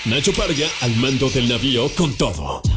Nacho Parga al mando del navío con todo.